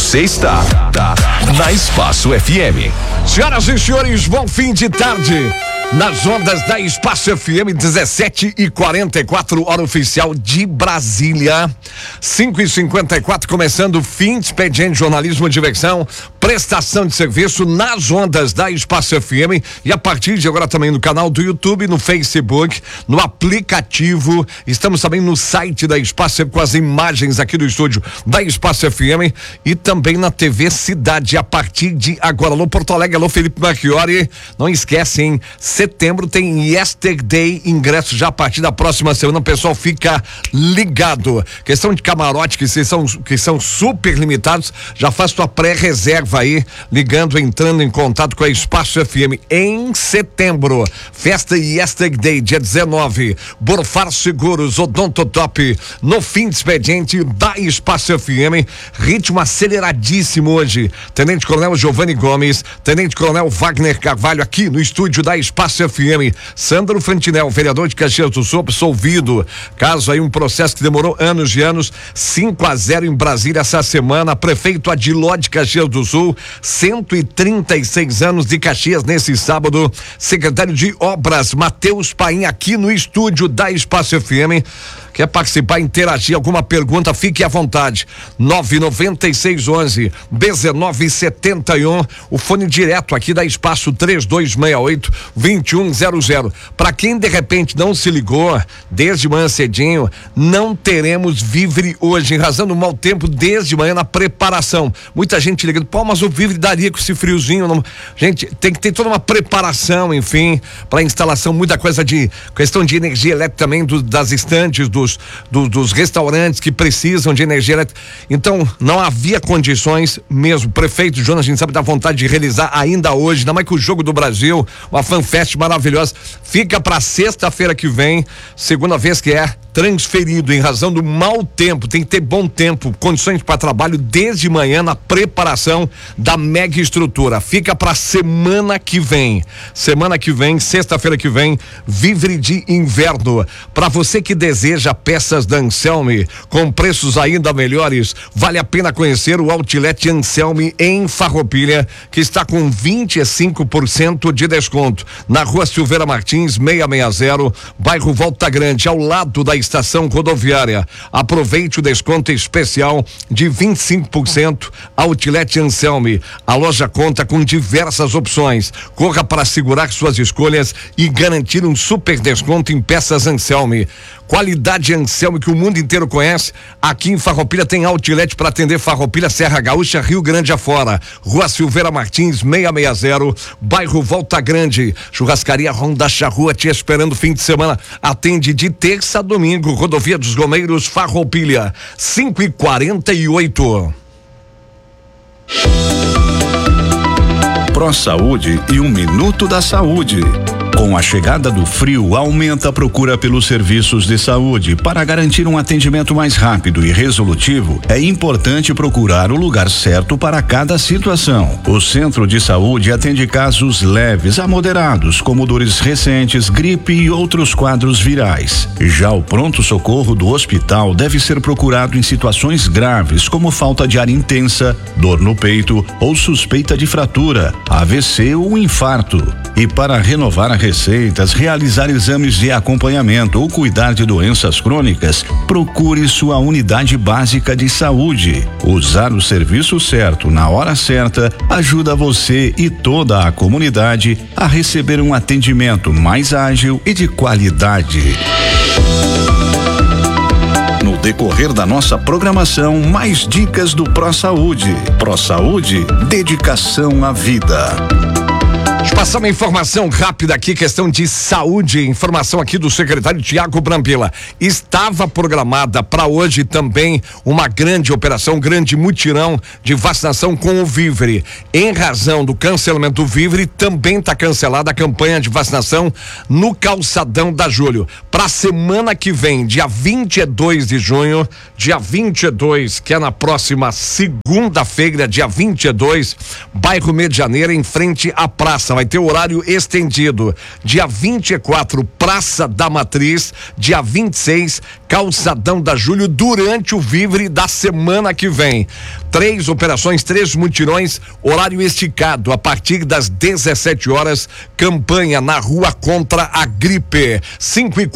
Você está na Espaço FM. Senhoras e senhores, bom fim de tarde. Nas ondas da Espaço FM, 17h44, hora oficial de Brasília. 5h54, começando o fim de expediente, jornalismo, diversão, prestação de serviço nas ondas da Espaço FM e a partir de agora também no canal do YouTube, no Facebook, no aplicativo. Estamos também no site da Espaço FM com as imagens aqui do estúdio da Espaço FM e também na TV Cidade a partir de agora. Alô Porto Alegre, alô Felipe Marchiori. Não esquece, hein? Setembro tem Yesterday, ingresso já a partir da próxima semana, o pessoal fica ligado. Questão de camarote, que são super limitados, já faz tua pré-reserva aí, ligando, entrando em contato com a Espaço FM em setembro. Festa Yesterday, dia 19, Borfar Seguros, Odontotop, no fim de expediente da Espaço FM, ritmo aceleradíssimo hoje. Tenente Coronel Giovanni Gomes, Tenente Coronel Wagner Carvalho aqui no estúdio da Espaço FM. Sandro Fantinel, vereador de Caxias do Sul, absolvido. Caso aí um processo que demorou anos e anos, 5-0 em Brasília essa semana. Prefeito Adiló de Caxias do Sul, 136 anos de Caxias nesse sábado. Secretário de Obras, Matheus Paim, aqui no estúdio da Espaço FM. Quer participar, interagir, alguma pergunta, fique à vontade. 99611-1971, o fone direto aqui da Espaço 3268-2100. Para quem de repente não se ligou, desde manhã cedinho, não teremos Vivre hoje, em razão do mau tempo desde manhã na preparação. Muita gente ligando, pô, mas o Vivre daria com esse friozinho. Não... Gente, tem que ter toda uma preparação, enfim, para instalação, muita coisa de questão de energia elétrica também, das estantes, dos restaurantes que precisam de energia elétrica. Então, não havia condições mesmo. Prefeito Jonas, a gente sabe da vontade de realizar ainda hoje, ainda mais que o Jogo do Brasil, uma fanfest maravilhosa. Fica para sexta-feira que vem, segunda vez que é transferido em razão do mau tempo. Tem que ter bom tempo, condições para trabalho desde manhã na preparação da mega estrutura. Fica para semana que vem, sexta-feira que vem, Vivre de Inverno. Para você que deseja peças da Anselmi com preços ainda melhores, vale a pena conhecer o Outlet Anselmi em Farroupilha, que está com 25% de desconto na Rua Silveira Martins 660, bairro Volta Grande, ao lado da estação rodoviária. Aproveite o desconto especial de 25%. Outlet Anselmi. A loja conta com diversas opções. Corra para assegurar suas escolhas e garantir um super desconto em peças Anselmi. Qualidade Anselmi que o mundo inteiro conhece. Aqui em Farroupilha tem outlet para atender Farroupilha, Serra Gaúcha, Rio Grande afora. Rua Silveira Martins 660, bairro Volta Grande. Churrascaria Ronda Charrua te esperando fim de semana. Atende de terça a domingo. Rodovia dos Gomeiros, Farroupilha. 5h48. Pro Saúde e 1 Minuto da Saúde. Com a chegada do frio, aumenta a procura pelos serviços de saúde. Para garantir um atendimento mais rápido e resolutivo, é importante procurar o lugar certo para cada situação. O Centro de Saúde atende casos leves a moderados, como dores recentes, gripe e outros quadros virais. Já o pronto-socorro do hospital deve ser procurado em situações graves, como falta de ar intensa, dor no peito ou suspeita de fratura, AVC ou infarto. E para renovar a receitas, realizar exames de acompanhamento ou cuidar de doenças crônicas, procure sua unidade básica de saúde. Usar o serviço certo na hora certa ajuda você e toda a comunidade a receber um atendimento mais ágil e de qualidade. No decorrer da nossa programação, mais dicas do Pro Saúde. Pro Saúde, dedicação à vida. Deixa eu passar uma informação rápida aqui, questão de saúde, informação aqui do secretário Tiago Brambila. Estava programada para hoje também uma grande operação, grande mutirão de vacinação com o Vivre. Em razão do cancelamento do Vivre, também está cancelada a campanha de vacinação no Calçadão da Júlio. Para a semana que vem, dia 22 de junho, dia 22, que é na próxima segunda-feira, dia 22, bairro Medianeira, em frente à praça. vai ter horário estendido. Dia 24, Praça da Matriz. Dia 26, Calçadão da Júlio, durante o Vivre da semana que vem. 3 operações, 3 mutirões, horário esticado a partir das 17 horas. Campanha na rua contra a gripe. 5 e